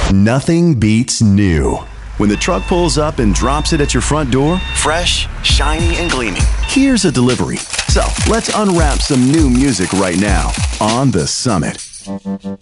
Nothing beats new. When the truck pulls up and drops it at your front door, fresh, shiny, and gleaming. Here's a delivery. So let's unwrap some new music right now on The Summit.